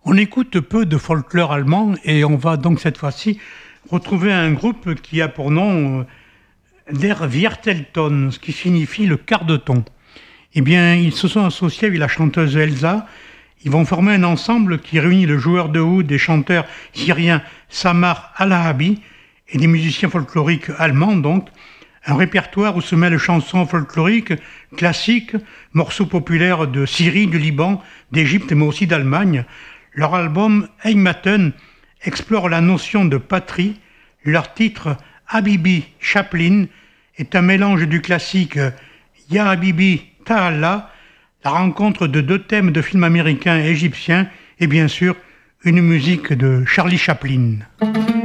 On écoute peu de folklore allemand et on va donc cette fois-ci retrouver un groupe qui a pour nom Der Viertelton, ce qui signifie le quart de ton. Eh bien, ils se sont associés avec la chanteuse Elsa. Ils vont former un ensemble qui réunit le joueur de oud et chanteur syrien Samar Alahabi et des musiciens folkloriques allemands donc. Un répertoire où se mêlent chansons folkloriques, classiques, morceaux populaires de Syrie, du Liban, d'Égypte mais aussi d'Allemagne. Leur album Heimaten explore la notion de patrie. Leur titre Habibi Chaplin est un mélange du classique Ya Habibi Ta'Allah, la rencontre de deux thèmes de films américains et égyptiens et bien sûr une musique de Charlie Chaplin.